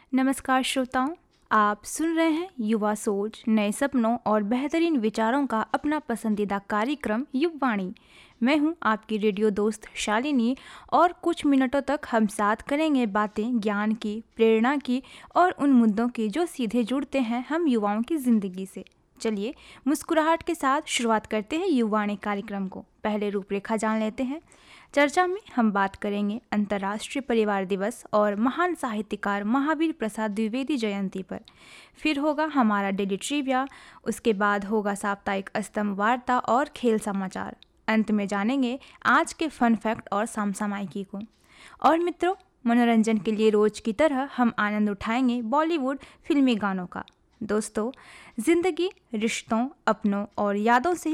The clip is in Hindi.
नमस्कार श्रोताओं, आप सुन रहे हैं युवा सोच, नए सपनों और बेहतरीन विचारों का अपना पसंदीदा कार्यक्रम युववाणी। मैं हूं आपकी रेडियो दोस्त शालिनी और कुछ मिनटों तक हम साथ करेंगे बातें ज्ञान की, प्रेरणा की और उन मुद्दों की जो सीधे जुड़ते हैं हम युवाओं की ज़िंदगी से। चलिए मुस्कुराहट के साथ शुरुआत करते हैं युववाणी कार्यक्रम को। पहले रूपरेखा जान लेते हैं। चर्चा में हम बात करेंगे अंतर्राष्ट्रीय परिवार दिवस और महान साहित्यकार महावीर प्रसाद द्विवेदी जयंती पर। फिर होगा हमारा डेली ट्रिविया, उसके बाद होगा साप्ताहिक स्तंभ वार्ता और खेल समाचार। अंत में जानेंगे आज के फन फैक्ट और समसामयिकी को। और मित्रों, मनोरंजन के लिए रोज की तरह हम आनंद उठाएंगे बॉलीवुड फिल्मी गानों का। दोस्तों, जिंदगी रिश्तों, अपनों और यादों से